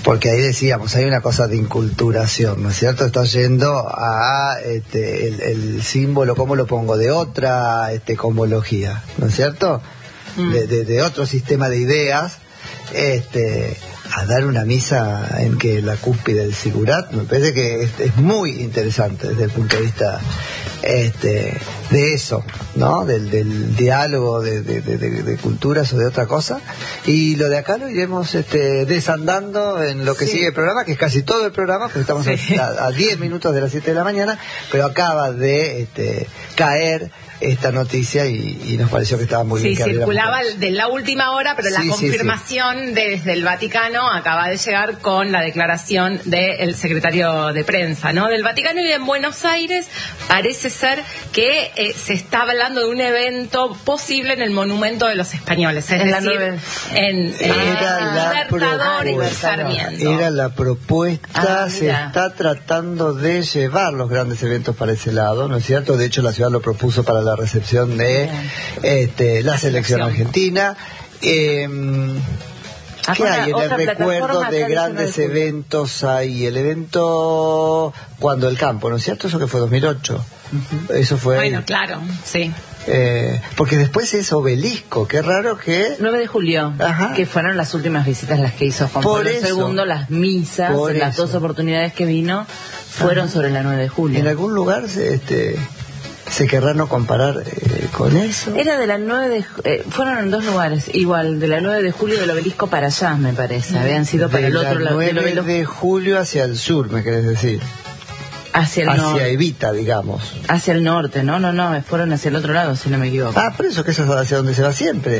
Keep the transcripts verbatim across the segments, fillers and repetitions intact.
Porque ahí decíamos, hay una cosa de inculturación, ¿no es cierto? Está yendo a este, el, el símbolo, ¿cómo lo pongo? De otra este, cosmología, ¿no es cierto? Mm. De, de, de otro sistema de ideas, este, a dar una misa en que la cúspide del Sigurat, me parece que es, es muy interesante desde el punto de vista este, de eso, ¿no? Del, del diálogo de, de, de, de culturas o de otra cosa. Y lo de acá lo iremos este, desandando en lo que sí. sigue el programa, que es casi todo el programa, porque estamos sí. a diez minutos de las siete de la mañana, pero acaba de este, caer esta noticia y, y nos pareció que estaba muy sí, bien. Sí, circulaba de la última hora, pero sí, la confirmación sí, sí. desde el Vaticano acaba de llegar con la declaración del secretario de prensa, ¿no? Del Vaticano. Y en Buenos Aires parece ser que eh, se está hablando de un evento posible en el Monumento de los Españoles, es en decir, la en, en era Libertador y Sarmiento. Era la propuesta, ah, se está tratando de llevar los grandes eventos para ese lado, ¿no es cierto? De hecho, la ciudad lo propuso para la recepción de este, la, la selección, selección argentina. Eh, ¿Qué hay en el recuerdo de grandes de eventos? Hay el evento cuando el campo, ¿no es cierto? Eso que fue dos mil ocho. Uh-huh. Eso fue. Bueno, ahí. claro, sí. Eh, porque después es Obelisco, qué raro que... nueve de julio, Ajá. que fueron las últimas visitas las que hizo Juan Pablo segundo, las misas, en las dos oportunidades que vino, fueron Ajá. sobre la nueve de julio. En algún lugar este se querrá no comparar eh, con eso. Era de la nueve de eh, fueron en dos lugares, igual, de la nueve de julio del Obelisco para allá, me parece, habían sido para de el otro lado. De la nueve de julio hacia el sur, me querés decir. Hacia el hacia norte. Evita, digamos. Hacia el norte, no, no, no, fueron hacia el otro lado, si no me equivoco. Ah, por eso que eso es hacia donde se va siempre.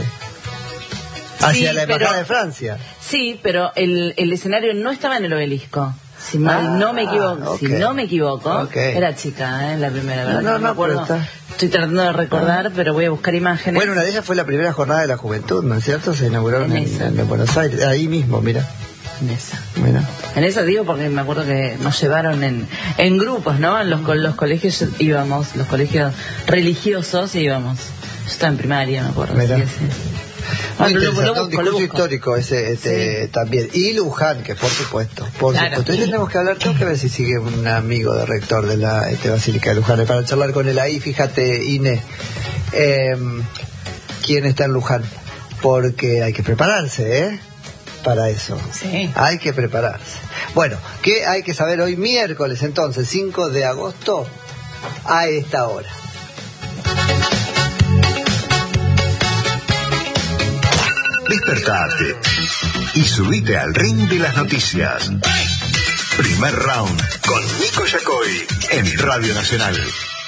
Hacia sí, la Embajada pero, de Francia. Sí, pero el, el escenario no estaba en el Obelisco. Si mal ah, no me equivoco, okay. si no me equivoco, okay. era chica, ¿eh? La primera, ¿verdad? No, no, no me acuerdo. Está... Estoy tratando de recordar, ah. pero voy a buscar imágenes. Bueno, una de ellas fue la primera jornada de la juventud, ¿no es cierto? Se inauguró en, en, en Buenos Aires, ahí mismo, mira. En esa. Mira. En esa digo porque me acuerdo que nos llevaron en, en grupos, ¿no? En los, los colegios íbamos, los colegios religiosos íbamos. Yo estaba en primaria, me acuerdo. Mira. Sí, sí. Muy interesante, un discurso histórico ese, ese sí. también. Y Luján, que por supuesto, por claro. supuesto. Entonces tenemos que hablar, tengo que ver si sigue un amigo de rector de la este, Basílica de Luján, para charlar con él ahí. Fíjate, Inés, eh, quién está en Luján, porque hay que prepararse, ¿eh? Para eso. Sí. Hay que prepararse. Bueno, ¿qué hay que saber hoy miércoles entonces, cinco de agosto, a esta hora? Despertate y subite al ring de las noticias. Primer round con Nico Yacoy en Radio Nacional.